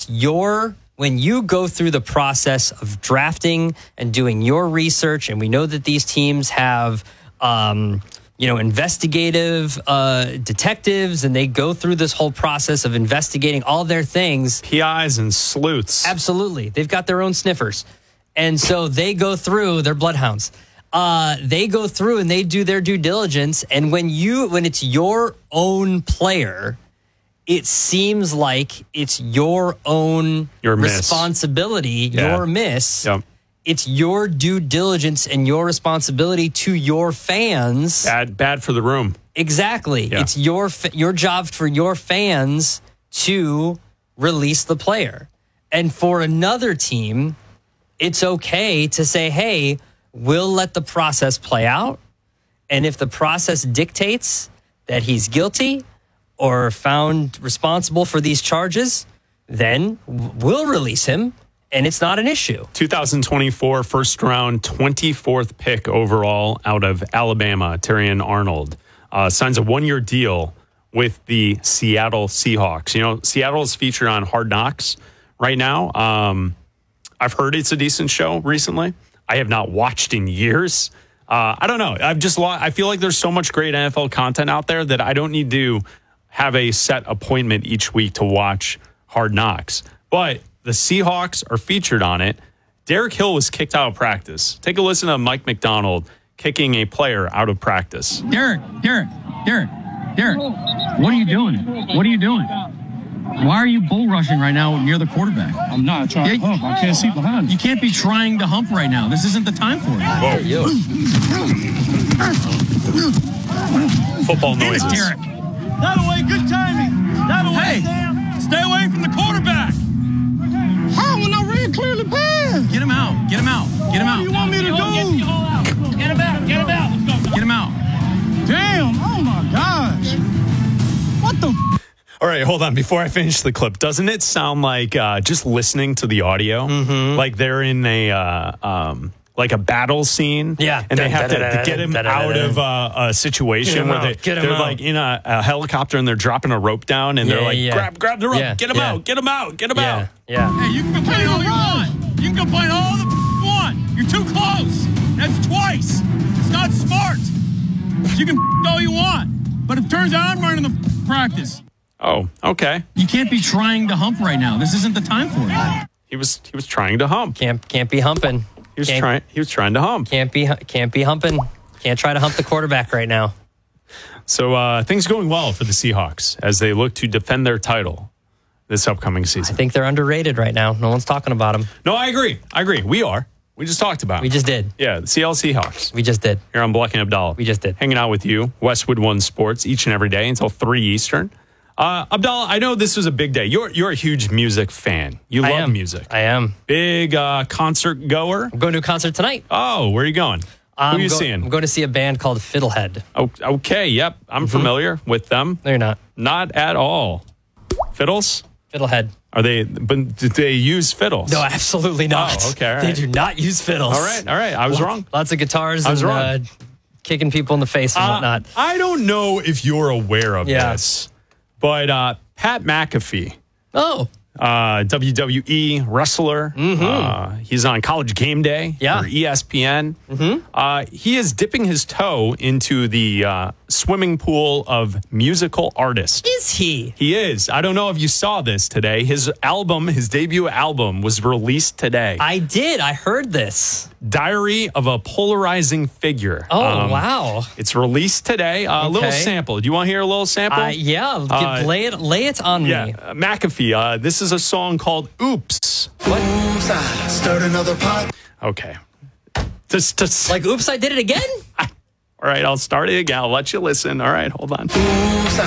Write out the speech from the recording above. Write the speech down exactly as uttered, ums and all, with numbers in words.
it's your, when you go through the process of drafting and doing your research, and we know that these teams have, um, you know, investigative uh, detectives, and they go through this whole process of investigating all their things. P Is and sleuths. Absolutely. They've got their own sniffers. And so they go through, they're bloodhounds. Uh, they go through and they do their due diligence. And when you, when it's your own player, it seems like it's your own your responsibility, yeah. your miss. Yep. It's your due diligence and your responsibility to your fans. Bad, bad for the room. Exactly. Yeah. It's your your job for your fans to release the player. And for another team, it's okay to say, hey, we'll let the process play out. And if the process dictates that he's guilty or found responsible for these charges, then we'll release him. And it's not an issue. twenty twenty-four first round, twenty-fourth pick overall out of Alabama, Terrion Arnold, uh, signs a one-year deal with the Seattle Seahawks. You know, Seattle is featured on Hard Knocks right now. Um, I've heard it's a decent show recently. I have not watched in years. Uh, I don't know. I've just lo- I feel like there's so much great N F L content out there that I don't need to have a set appointment each week to watch Hard Knocks. But the Seahawks are featured on it. Derek Hill was kicked out of practice. Take a listen to Mike McDonald kicking a player out of practice. Derek, Derek, Derek, Derek, what are you doing? What are you doing? Why are you bull rushing right now near the quarterback? I'm not trying yeah, to hump. I can't see behind you. You can't be trying to hump right now. This isn't the time for it. Whoa. Football noises. Derek. That away, good timing. That away, hey, Sam. Stay away from the quarterback. How when I read clearly bad? Get him out. Get him out. Get him out. What do you want me to do? Get him out. Get him out. Get him out. Damn. Oh, my gosh. What the f- All right, hold on. Before I finish the clip, doesn't it sound like uh, just listening to the audio, mm-hmm. like they're in a uh, um, like a battle scene? Yeah, and they have to, to get him out of uh, a situation where they, they're like in a, a helicopter and they're dropping a rope down and yeah, they're like, yeah. grab, grab the rope, yeah, get him yeah. out, get him out, get him yeah, out. Yeah. Hey, you can complain all you want. You can complain all the f- you want. You're too close. That's twice. It's not smart. You can f- all you want, but it turns out I'm running the f- practice. Oh, okay. You can't be trying to hump right now. This isn't the time for it. He was he was trying to hump. Can't can't be humping. He was can't, trying he was trying to hump. Can't be can't be humping. Can't try to hump the quarterback right now. So uh, things going well for the Seahawks as they look to defend their title this upcoming season. I think they're underrated right now. No one's talking about them. No, I agree. I agree. We are. We just talked about it. We just did. Yeah, the Seattle Seahawks. We just did. Here on Black and Abdallah. We just did. Hanging out with you, Westwood One Sports, each and every day until three Eastern. Uh, Abdallah, I know this was a big day. You're you're a huge music fan. You I love am. music. I am. Big uh, concert goer. I'm going to a concert tonight. Oh, where are you going? I'm Who are you go- seeing? I'm going to see a band called Fiddlehead. Oh, okay, yep. I'm mm-hmm. familiar with them. No, you're not. Not at all. Fiddles? Fiddlehead. Are they, but did they use fiddles? No, absolutely not. Oh, okay. All They right. do not use fiddles. All right, all right. I was Lots, wrong. Lots of guitars I was and wrong. Uh, kicking people in the face and uh, whatnot. I don't know if you're aware of Yeah. this, but uh, Pat McAfee, Oh. uh, W W E wrestler, Mm-hmm. uh, he's on College Game Day Yeah. for E S P N. Mm-hmm. Uh, he is dipping his toe into the uh, swimming pool of musical artists. Is he? He is. I don't know if you saw this today. His album, his debut album, was released today. I did. I heard this. Diary of a Polarizing Figure. Oh, Um, wow. It's released today. A Okay. little sample. Do you want to hear a little sample? Uh, yeah. Get, Uh, lay it lay it on yeah. me. Uh, McAfee. Uh, this is a song called Oops. What? Oops, I stirred another pot. Okay. Just, just, Like, oops, I did it again? all right, I'll start it again. I'll let you listen. All right, hold on. Oops, I